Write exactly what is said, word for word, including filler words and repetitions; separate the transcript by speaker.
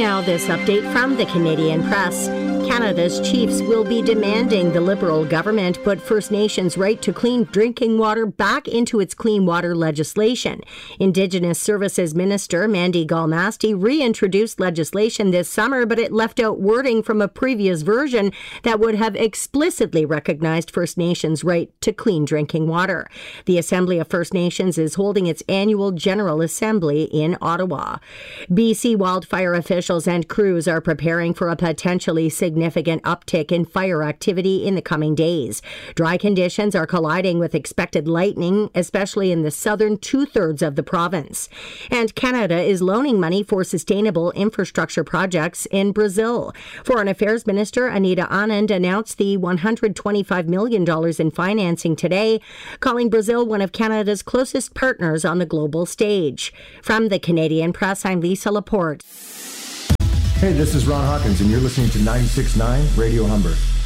Speaker 1: Now this update from the Canadian Press. Canada's chiefs will be demanding the Liberal government put First Nations' right to clean drinking water back into its clean water legislation. Indigenous Services Minister Mandy Galmasti reintroduced legislation this summer, but it left out wording from a previous version that would have explicitly recognized First Nations' right to clean drinking water. The Assembly of First Nations is holding its annual General Assembly in Ottawa. B C wildfire officials and crews are preparing for a potentially significant significant uptick in fire activity in the coming days. Dry conditions are colliding with expected lightning, especially in the southern two-thirds of the province. And Canada is loaning money for sustainable infrastructure projects in Brazil. Foreign Affairs Minister Anita Anand announced the one hundred twenty-five million dollars in financing today, calling Brazil one of Canada's closest partners on the global stage. From the Canadian Press, I'm Lisa Laporte.
Speaker 2: Hey, this is Ron Hawkins, and you're listening to ninety-six point nine Radio Humber.